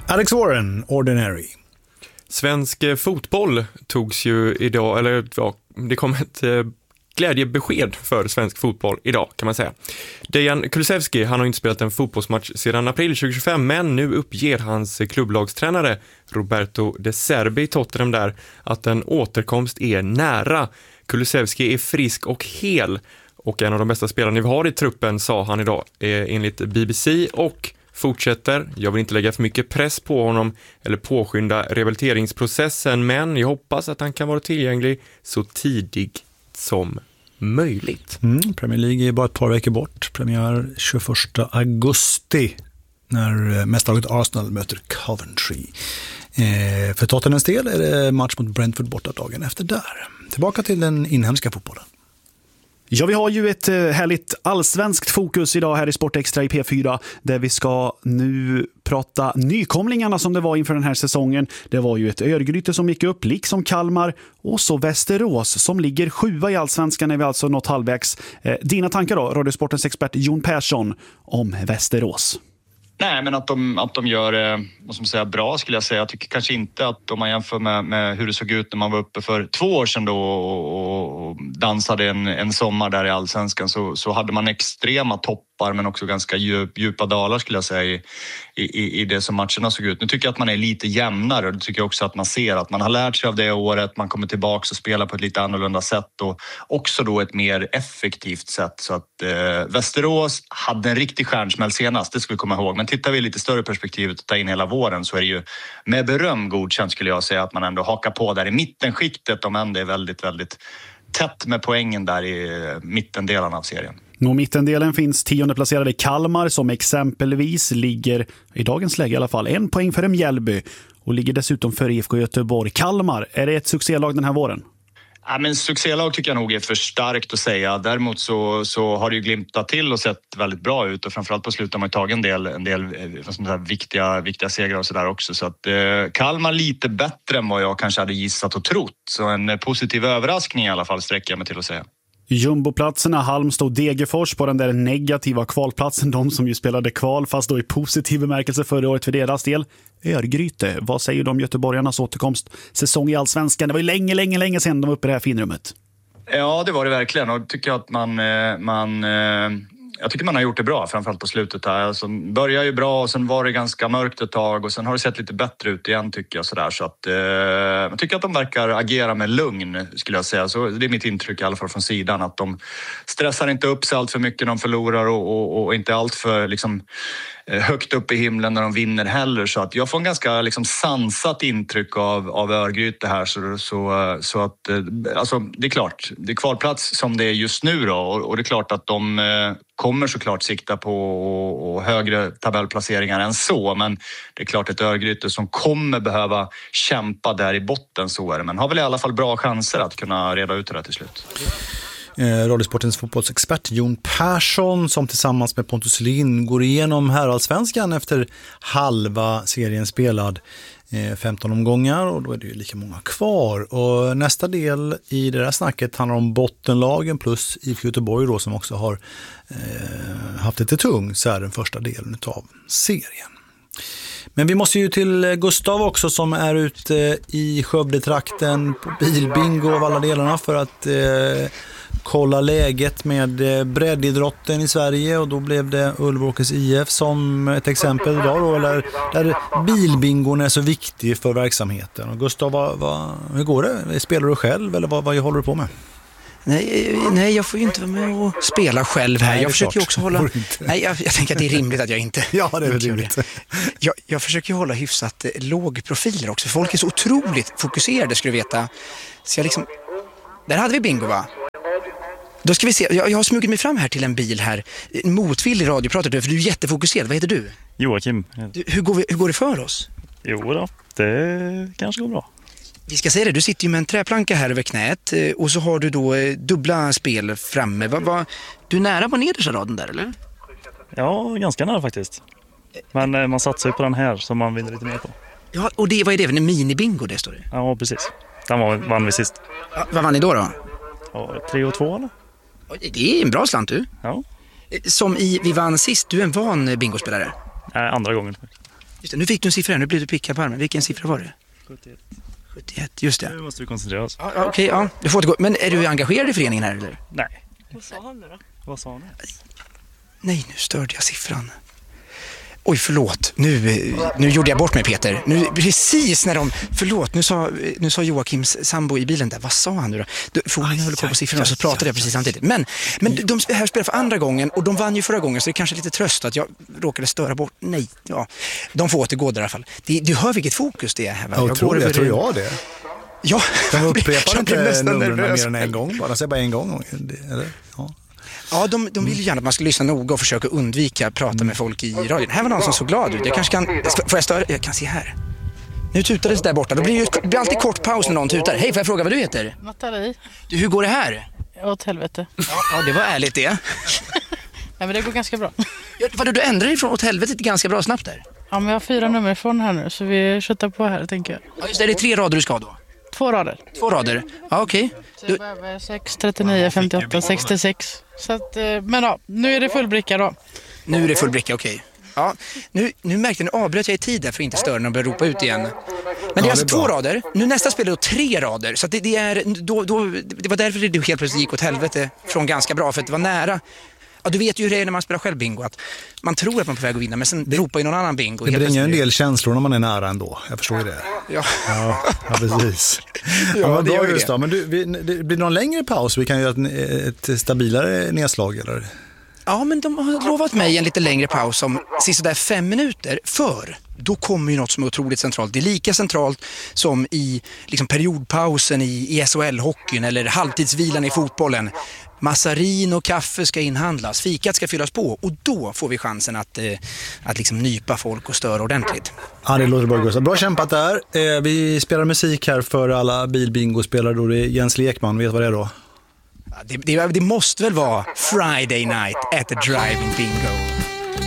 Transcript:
Alex Warren, Ordinary. Svensk fotboll togs ju idag, eller ja, det kom ett glädjebesked för svensk fotboll idag kan man säga. Dejan Kulusevski, han har inte spelat en fotbollsmatch sedan april 2025, men nu uppger hans klubblagstränare Roberto De Zerbi i Tottenham där att en återkomst är nära. Kulusevski är frisk och hel och en av de bästa spelarna vi har i truppen, sa han idag enligt BBC, och fortsätter: jag vill inte lägga för mycket press på honom eller påskynda rehabiliteringsprocessen, men jag hoppas att han kan vara tillgänglig så tidigt som möjligt. Premier League är bara ett par veckor bort. Premiär 21 augusti när mästarlaget Arsenal möter Coventry. För Tottenhams del är det match mot Brentford borta dagen efter där. Tillbaka till den inhemska fotbollen. Ja, vi har ju ett härligt allsvenskt fokus idag här i Sportextra i P4, där vi ska nu prata nykomlingarna som det var inför den här säsongen. Det var ju ett Örgryte som gick upp, liksom Kalmar, och så Västerås som ligger 7 i allsvenskan när vi alltså nått halvvägs. Dina tankar då, Radiosportens expert Jon Persson, om Västerås? Nej, men att de gör vad ska man säga, bra skulle jag säga. Jag tycker kanske inte att om man jämför med hur det såg ut när man var uppe för 2 år sedan då och dansade en sommar där i allsvenskan, så hade man extrema toppar men också ganska djupa dalar skulle jag säga i det som matcherna såg ut. Nu tycker jag att man är lite jämnare, och det tycker jag också att man ser att man har lärt sig av det året, man kommer tillbaka och spelar på ett lite annorlunda sätt och också då ett mer effektivt sätt. Så att Västerås hade en riktig stjärnsmäll senast, det ska vi komma ihåg, men tittar vi i lite större perspektivet och tar in hela våren, så är det ju med beröm godkänt skulle jag säga att man ändå hakar på där i mittenskiktet, om än det är väldigt, väldigt tätt med poängen där i mittendelen av serien. Och mittendelen finns 10:e placerade Kalmar som exempelvis ligger, i dagens läge i alla fall, 1 poäng för Mjällby och ligger dessutom för IFK Göteborg. Kalmar, är det ett succélag den här våren? Ja, men succélag tycker jag nog är för starkt att säga. Däremot så har det ju glimtat till och sett väldigt bra ut, och framförallt på slutet har man ju tagit en del viktiga segrar och sådär också. Så att Kalmar lite bättre än vad jag kanske hade gissat och trott. Så en positiv överraskning i alla fall sträcker jag mig till att säga. Jumboplatserna Halmstad och Degerfors på den där negativa kvalplatsen, de som ju spelade kval fast då i positiv bemärkelse förra året för deras del. Örgryte, vad säger du om göteborgarnas återkomst säsong i allsvenskan? Det var ju länge sedan de var uppe i det här finrummet. Ja, det var det verkligen, och tycker att jag tycker man har gjort det bra, framförallt på slutet här. Alltså, började ju bra och sen var det ganska mörkt ett tag och sen har det sett lite bättre ut igen tycker jag. Sådär. Så att, jag tycker att de verkar agera med lugn skulle jag säga. Så det är mitt intryck i alla fall från sidan, att de stressar inte upp sig allt för mycket när de förlorar och inte allt för liksom, högt upp i himlen när de vinner heller. Så att jag får en ganska liksom, sansat intryck av Örgryte här. Så att alltså, det är klart, det är kvalplats som det är just nu då, och det är klart att de kommer såklart sikta på högre tabellplaceringar än så, men det är klart ett Örgryte som kommer behöva kämpa där i botten, så är det, men har väl i alla fall bra chanser att kunna reda ut det där till slut. Radiosportens fotbollsexpert Jon Persson som tillsammans med Pontus Lind går igenom herrallsvenskan efter halva serien spelad, 15 omgångar, och då är det ju lika många kvar. Och nästa del i det här snacket handlar om bottenlagen plus IFK Göteborg då, som också har haft lite tung så här den första delen av serien. Men vi måste ju till Gustav också som är ute i Skövde-trakten på bilbingo av alla delarna för att kolla läget med breddidrotten i Sverige, och då blev det Ulvåkers IF som ett exempel idag då, där bilbingon är så viktig för verksamheten. Och Gustav, hur går det? Spelar du själv eller vad håller du på med? Nej, jag får ju inte vara med och spela själv här. Jag försöker ju också hålla... Nej, jag tänker att det är rimligt att jag inte... Ja, det är rimligt. Jag försöker ju hålla hyfsat låg profiler också. Folk är så otroligt fokuserade, skulle du veta. Så jag liksom... Där hade vi bingo, va? Då ska vi se. Jag har smugit mig fram här till en bil här. En motvillig radiopratar, för du är jättefokuserad. Vad heter du? Joakim. Hur går det för oss? Jo då, det kanske går bra. Vi ska säga det, du sitter ju med en träplanka här över knät och så har du då dubbla spel framme. Du är nära på nedersta raden där, eller? Ja, ganska nära faktiskt. Men man satsar ju på den här som man vinner lite mer på. Ja, och vad är det? En minibingo, det står det? Ja, precis. Den vann vi sist. Ja, vad vann ni då? Ja, 3-2 eller? Det är en bra slant, du. Ja. Som vi vann sist, du är en van bingospelare. Nej, andra gången. Just det, nu fick du en siffra här, nu blev du pickad på armen. Vilken siffra var det? 71, just det. Nu måste vi koncentrera oss. Ja, okej, ja. Du får återgå. Men är du engagerad i föreningen här eller? Nej. Vad sa han nu då? Vad sa han? Nej, nu störde jag siffran. Oj, förlåt. Nu gjorde jag bort mig, Peter. Nu, precis när de... Förlåt, nu sa Joakims sambo i bilen där. Vad sa han nu då? Frågan håller på siffrorna, så pratade jag precis samtidigt. Men de här spelar för andra gången och de vann ju förra gången, så det är kanske lite tröst att jag råkade störa bort. Nej, ja. De får återgå där i alla fall. Du hör vilket fokus det är här. Jag tror jag det. Ja, de upprepar inte numren nervös. mer än en gång. Bara säga bara en gång. Eller? Ja. Ja, de vill ju gärna att man ska lyssna noga och försöka undvika att prata med folk i radion. Här var någon som såg glad ut. Jag kanske kan... Får jag störa? Jag kan se här. Nu tutades det där borta. Det blir alltid kort paus när någon tutar. Hej, får jag fråga vad du heter? Nathalie. Du, hur går det här? Åt helvete. Ja, det var ärligt det. Ja, men det går ganska bra. Vadå, du ändrar dig från åt helvete ganska bra snabbt där? Ja, men jag har 4 nummer från här nu, så vi köttar på här, tänker jag. Ja, just det. Är det 3 rader du ska ha då? 2 rader. 2 rader? Ja, okej. Så jag behöver 6, 39, 58, 66. Så att, men ja, nu är det full bricka då. Nu är det full bricka, okej. Ja, nu märkte jag, nu avbröt jag i tid där för att inte störa och börja ropa ut igen. Men det är alltså 2 rader. Nu nästa spel är då 3 rader. Så att det var därför det helt plötsligt gick åt helvete från ganska bra, för att det var nära. Ja, du vet ju hur det är när man spelar själv bingo, att man tror att man är på väg att vinna, men sen ropar ju någon annan bingo. Det bringar en del känslor när man är nära ändå. Jag förstår ju det. Ja, precis. Ja, det gör just det. Men det blir någon längre paus? Vi kan göra ett stabilare nedslag, eller? Ja, men de har lovat mig en lite längre paus om sista där 5 minuter, för då kommer ju något som är otroligt centralt. Det är lika centralt som i liksom periodpausen i SHL-hockeyn eller halvtidsvilan i fotbollen. Massarin och kaffe ska inhandlas, fikat ska fyllas på, och då får vi chansen att liksom nypa folk och störa ordentligt. Ja, det låter bra, Gustav. Bra kämpat där. Vi spelar musik här för alla bilbingo-spelare då. Det är Jens Lekman, vet vad det är då? Det måste väl vara Friday Night at the Driving Bingo.